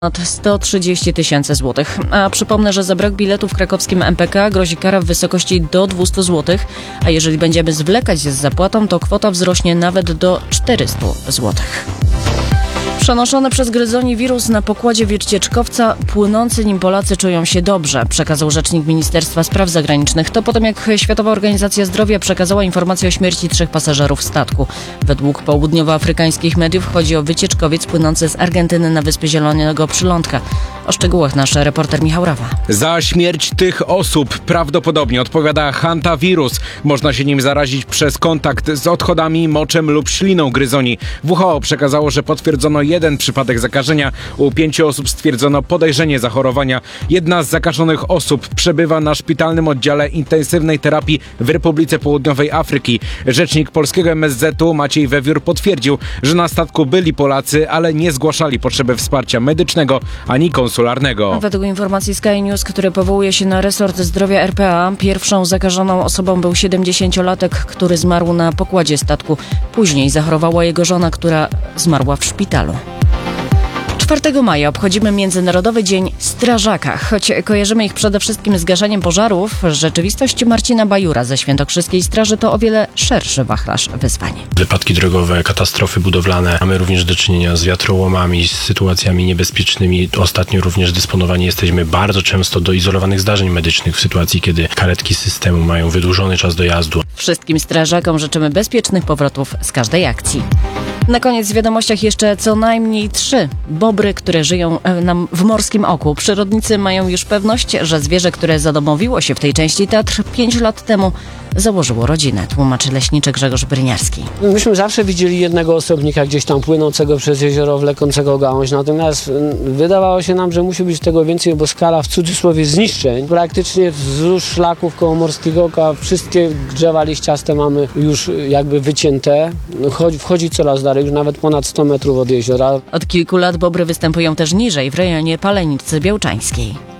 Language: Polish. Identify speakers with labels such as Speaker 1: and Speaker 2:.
Speaker 1: Od 130 000 złotych. A przypomnę, że za brak biletu w krakowskim MPK grozi kara w wysokości do 200 zł, a jeżeli będziemy zwlekać z zapłatą, to kwota wzrośnie nawet do 400 złotych. Przenoszony przez gryzoni wirus na pokładzie wycieczkowca, płynący nim Polacy czują się dobrze, przekazał rzecznik Ministerstwa Spraw Zagranicznych. To po tym, jak Światowa Organizacja Zdrowia przekazała informację o śmierci 3 pasażerów statku. Według południowoafrykańskich mediów chodzi o wycieczkowiec płynący z Argentyny na Wyspy Zielonego Przylądka. O szczegółach nasz reporter Michał Rawa.
Speaker 2: Za śmierć tych osób prawdopodobnie odpowiada hantawirus. Można się nim zarazić przez kontakt z odchodami, moczem lub śliną gryzoni. WHO przekazało, że potwierdzono 1 przypadek zakażenia. U 5 osób stwierdzono podejrzenie zachorowania. Jedna z zakażonych osób przebywa na szpitalnym oddziale intensywnej terapii w Republice Południowej Afryki. Rzecznik polskiego MSZ-u Maciej Wewiór potwierdził, że na statku byli Polacy, ale nie zgłaszali potrzeby wsparcia medycznego ani konsularnego.
Speaker 1: Według informacji Sky News, który powołuje się na resort zdrowia RPA, pierwszą zakażoną osobą był 70-latek, który zmarł na pokładzie statku. Później zachorowała jego żona, która zmarła w szpitalu. 4 maja obchodzimy Międzynarodowy Dzień Strażaka. Choć kojarzymy ich przede wszystkim z gaszeniem pożarów, rzeczywistość Marcina Bajura ze Świętokrzyskiej Straży to o wiele szerszy wachlarz wyzwań.
Speaker 3: Wypadki drogowe, katastrofy budowlane. Mamy również do czynienia z wiatrołomami, z sytuacjami niebezpiecznymi. Ostatnio również dysponowani jesteśmy bardzo często do izolowanych zdarzeń medycznych w sytuacji, kiedy karetki systemu mają wydłużony czas dojazdu.
Speaker 1: Wszystkim strażakom życzymy bezpiecznych powrotów z każdej akcji. Na koniec w wiadomościach jeszcze co najmniej 3 bobry, które żyją nam w Morskim Oku. Przyrodnicy mają już pewność, że zwierzę, które zadomowiło się w tej części Tatr 5 lat temu, założyło rodzinę, tłumaczy leśniczy Grzegorz Bryniarski.
Speaker 4: Myśmy zawsze widzieli jednego osobnika gdzieś tam płynącego przez jezioro, wlekącego gałąź, natomiast wydawało się nam, że musi być tego więcej, bo skala w cudzysłowie zniszczeń praktycznie wzdłuż szlaków koło Morskiego Oka wszystkie drzewa liściaste mamy już jakby wycięte. Wchodzi coraz dalej, już nawet ponad 100 metrów od jeziora.
Speaker 1: Od kilku lat bobry występują też niżej, w rejonie Palenicy Białczańskiej.